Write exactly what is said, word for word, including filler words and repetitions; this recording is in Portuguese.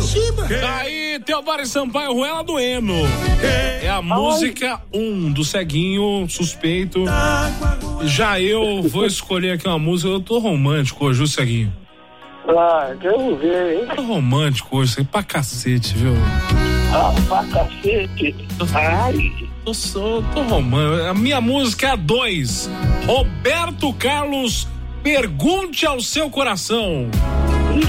cima. Daí, Teodoro Sampaio, Ruela do Eno. É a música um do Ceguinho, Suspeito. Já eu vou escolher aqui uma música, eu tô romântico hoje, o Ceguinho. Ah, quero ver, hein? Tô romântico hoje, isso aí pra cacete, viu? Ah, pra cacete. Ai. Eu sou, tô romântico. A minha música é a dois. Roberto Carlos, Pergunte ao Seu Coração.